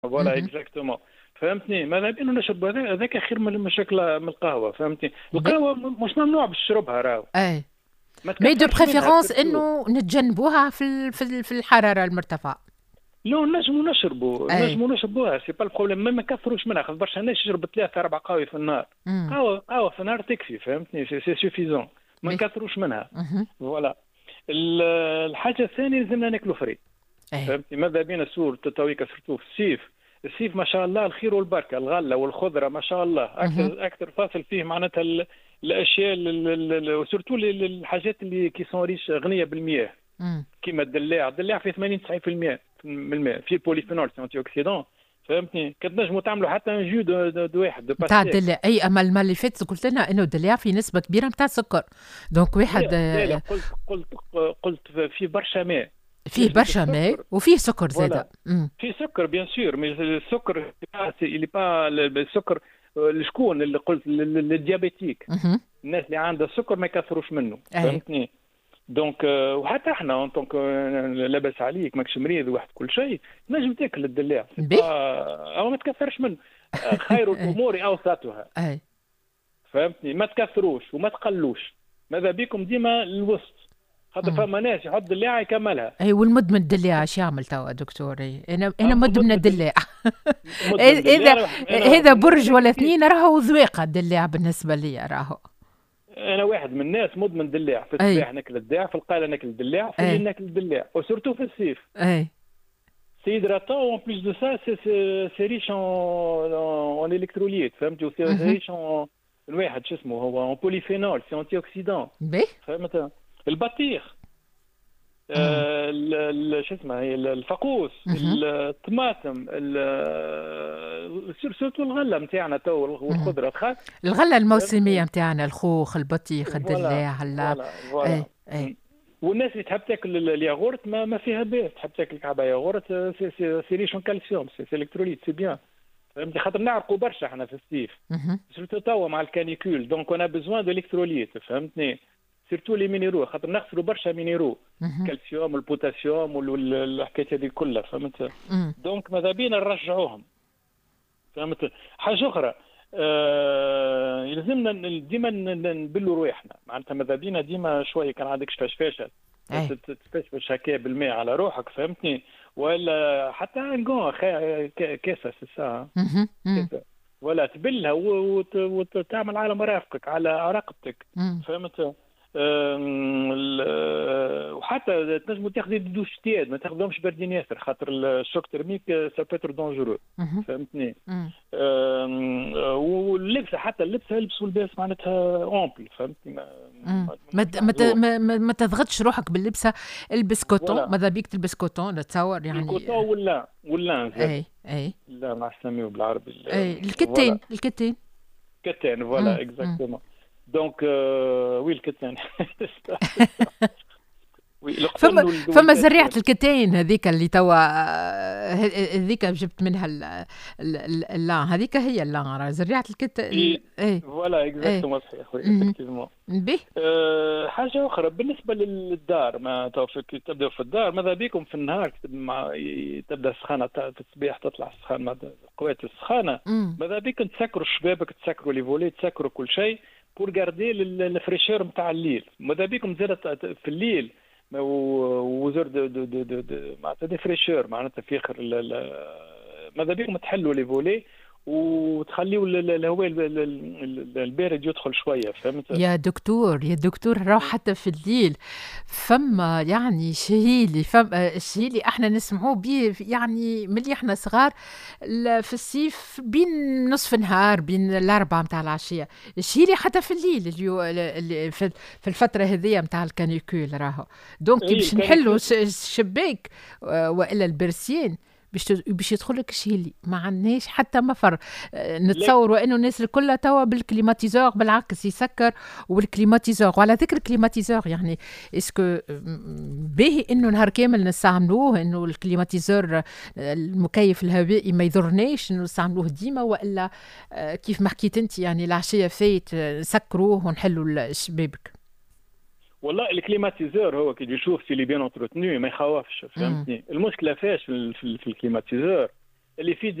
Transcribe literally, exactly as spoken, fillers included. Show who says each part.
Speaker 1: فوالا
Speaker 2: اها.
Speaker 1: اكزاكتومون. فهمتني، ماذا بينا نشرب هذا- هذاك خير من المشاكل من القهوه. فهمتني،
Speaker 2: باهي.
Speaker 1: القهوه م- مش ممنوع باش تشربها راهو،
Speaker 2: اي.
Speaker 1: ما
Speaker 2: مي دو
Speaker 1: تكثرش منها
Speaker 2: بريفيرونس
Speaker 1: سيرتو.
Speaker 2: انه نتجنبوها في ال- في ال- في الحراره المرتفعه.
Speaker 1: لو نجموا نشربوا
Speaker 2: اي.
Speaker 1: نجموا نشربوها سي با البروبليم، ما ما كثروش منها. خاطر برشا ناس يشرب ثلاثة أربع قهوة في النهار.
Speaker 2: امم.
Speaker 1: قهوة قهوة في النهار تكفي. فهمتني، سي سي سوفيزون، ما
Speaker 2: باهي.
Speaker 1: نكثروش منها.
Speaker 2: اها.
Speaker 1: فوالا. ال- الحاجة الثانية لازمنا ناكلوا فري.
Speaker 2: اي.
Speaker 1: فهمتني، ماذا بينا سور تويكا سورتو في الصيف. الصيف ما شاء الله الخير والبركة، الغلة والخضرة ما شاء الله
Speaker 2: اها.
Speaker 1: أكثر أكثر فاصل فيه معناتها ال- الأشياء وسورتو الحاجات اللي كي سون ريش غنية بالمياه،
Speaker 2: امم.
Speaker 1: كيما الدلاع. الدلاع فيه ثمانين تسعين بالمية من الماء، فيه بوليفينول سي انتي اوكسيدون. فهمتني، كتنجموا تعملوا حتى ان جو دو, دو, دو واحد دو
Speaker 2: نتاع
Speaker 1: باستيك.
Speaker 2: الدلع، اي اما المره اللي فاتت قلت لنا انه الدلع فيه نسبه كبيره نتاع سكر، دونك واحد
Speaker 1: لا لا لا،
Speaker 2: آه،
Speaker 1: قلت قلت قلت فيه برشا ماء.
Speaker 2: فيه برشا ماء
Speaker 1: السكر
Speaker 2: وفيه سكر زاده.
Speaker 1: فوالا،
Speaker 2: امم.
Speaker 1: فيه سكر بيان سور، مي السكر اللي با السكر شكون اللي قلت للديابيتيك،
Speaker 2: اها.
Speaker 1: الناس اللي عندها السكر ما يكثروش منه.
Speaker 2: اي.
Speaker 1: فهمتني. دونك آه، وحتى احنا دونك لاباس عليك ماكش مريض واحد كل شيء تنجم تاكل الدلاع، سي
Speaker 2: به.
Speaker 1: با او ما تكثرش منه. آه، خير
Speaker 2: اي.
Speaker 1: الامور اوسطها.
Speaker 2: اي.
Speaker 1: فهمتني، ما تكثروش وما تقلوش، ماذا بيكم ديما الوسط. خاطر
Speaker 2: مم.
Speaker 1: فما ناس يحط دلاع يكملها.
Speaker 2: اي، والمدمن الدلاع اش يعمل توا دكتور؟ إي، انا انا
Speaker 1: اما
Speaker 2: مدمن
Speaker 1: مدمن
Speaker 2: الدلاع.
Speaker 1: مدمن
Speaker 2: اذا
Speaker 1: دلاع. انا واحد
Speaker 2: هذا
Speaker 1: من الناس
Speaker 2: برج ولا
Speaker 1: نحكي فيه،
Speaker 2: اثنين راهو ذويقه الدلاع بالنسبه لي راهو.
Speaker 1: انا واحد من الناس مدمن دلاع. في
Speaker 2: اي.
Speaker 1: الصباح ناكل الدلاع، في القاله ناكل الدلاع، في
Speaker 2: اي.
Speaker 1: الليل ناكل الدلاع، وسورتو في الصيف.
Speaker 2: اي.
Speaker 1: C'est hydratant, en plus de ça, c'est c'est- c'est riche en, en, en électrolytes. فهمتي، c'est
Speaker 2: اها.
Speaker 1: riche en الواحد شو اسمه هو en polyphénol, c'est antioxydant.
Speaker 2: به.
Speaker 1: فهمت. البطيخ،
Speaker 2: مم.
Speaker 1: آه، ال- ال- شو اسمه هي الفقوس،
Speaker 2: اها.
Speaker 1: الطماطم، ال- سور- سورتو الغله نتاعنا تو
Speaker 2: مم.
Speaker 1: والخضره خاص.
Speaker 2: الغله الموسميه
Speaker 1: فهمتني.
Speaker 2: نتاعنا، الخوخ، البطيخ،
Speaker 1: فوالا
Speaker 2: الدلاع، ال-
Speaker 1: فوالا فوالا.
Speaker 2: اي. اي.
Speaker 1: والناس اللي تحب تاكل ال- الياغورت ما, ما فيها باس، تحب تاكل كعبه ياغورت، سي سي سي ريش كالسيوم، سي سي الكتروليت، سي بيان. فهمتي، خاطر نعرقوا برشا احنا في الصيف،
Speaker 2: اها.
Speaker 1: سيرتو توا مع الكانيكول، دونك انا بزوان دو الكتروليت. فهمتني، سيرتو لي مينيرو، خاطر نخسروا برشا مينيرو،
Speaker 2: اها.
Speaker 1: الكالسيوم والبوتاسيوم والحكايه هذه كلها. فهمت.
Speaker 2: مم.
Speaker 1: دونك ماذا بينا نرجعوهم. فهمت. حاجه اخرى، آه يلزمنا ن- ديما ن- ن- نبلوا رواحنا، معناتها ماذا بينا ديما شويه كان عندك فشفاشه
Speaker 2: اي.
Speaker 1: تفشفش هكا بالماء على روحك. فهمتني، ولا حتى نقول كاسه سا
Speaker 2: اها. مم.
Speaker 1: كاسه، ولا تبلها وت- وت- وتعمل على مرافقك على رقبتك.
Speaker 2: مم.
Speaker 1: فهمت. أم، ال- وحتى تنجموا تاخذوا دوش شتياد، ما تاخذهمش باردين ياسر، خاطر الشوك ترميك سا بيتر دونجورو.
Speaker 2: اها.
Speaker 1: فهمتني.
Speaker 2: مم.
Speaker 1: أم، واللبسه، حتى اللبسه يلبسوا لباس معناتها اونبل. فهمتني، ما
Speaker 2: مم.
Speaker 1: ما
Speaker 2: ما
Speaker 1: مش
Speaker 2: ت- ما ت-
Speaker 1: محظوظ.
Speaker 2: ما ما- ما تضغطش روحك باللبسه. البس كوتون،
Speaker 1: ولا
Speaker 2: ماذا بيك تلبس كوتون نتصور
Speaker 1: الكوتون
Speaker 2: يعني.
Speaker 1: ولا ولا زاد.
Speaker 2: اي. اي.
Speaker 1: لا مع السمي بالعربي.
Speaker 2: اي
Speaker 1: فوالا
Speaker 2: الكتين، الكتين.
Speaker 1: كتان،
Speaker 2: مم.
Speaker 1: فوالا
Speaker 2: مم.
Speaker 1: اكزاكتومون. دونك آه، وي الكتان. وي القطن
Speaker 2: فما
Speaker 1: وال-
Speaker 2: فما زريعة
Speaker 1: والكتان.
Speaker 2: الكتين هذيك اللي توا ه- هذيك جبت منها ال- ال- ال- اللان، هذيك هي اللان راه زريعة الكت ال-
Speaker 1: اي
Speaker 2: اي.
Speaker 1: فوالا
Speaker 2: اي.
Speaker 1: اكزاكتومون صحيح. وي
Speaker 2: مهم.
Speaker 1: افكتيفمون.
Speaker 2: به.
Speaker 1: أه حاجة أخرى بالنسبة للدار، ما توفيق تبدأ في الدار، ماذا بيكم في النهار مع تبدأ السخانة في الصباح تطلع السخانة مع قوات السخانة،
Speaker 2: مم.
Speaker 1: ماذا بيكم تسكروا الشبابك، تسكروا لي فولي، تسكروا كل شيء بور جاردي الفريشور نتاع الليل. ماذا بيكم زاد في الليل وزر دو دو دو دو دو معناتها دي فريشور، معناتها في اخر ال- ال- ماذا بيكم تحلوا لي فولي وتخليوا ال- ال- الهواء ال- ال- ال- البارد يدخل شوية. فهمت.
Speaker 2: يا دكتور، يا دكتور، راهو حتى في الليل فما يعني شهيلي، فما الشهيلي احنا نسمعوه بيه يعني ملي احنا صغار. ال- في الصيف بين نصف النهار، بين الأربعة متاع العشية، الشهيلي حتى في الليل اليو ال- في في الفترة هذيا متاع الكانيكول راهو. دونك
Speaker 1: اي
Speaker 2: باش نحلوا
Speaker 1: الكانيكول.
Speaker 2: ش- الشباك آه، والا البرسيين باش تز- باش يدخل لك الشهيلي، ما عندناش حتى مفر. آه،
Speaker 1: لا
Speaker 2: نتصوروا انه الناس الكل توا بالكليماتيزور بالعكس يسكر. والكليماتيزور، وعلى ذكر الكليماتيزور يعني اسكو باهي انه نهار كامل نستعملوه، انه الكليماتيزور آه، المكيف الهوائي ما يضرناش انه نستعملوه ديما، والا آه، كيف ما حكيت انت يعني العشيه فايت آه، نسكروه ونحلوا الشبابك.
Speaker 1: والله الكليماتيزور هو كي يشوف سي لي بيان انتروتنو ما يخوفش.
Speaker 2: امم.
Speaker 1: فهمتني، المشكله فاش في, ال- في, ال- في الكليماتيزور اللي فيه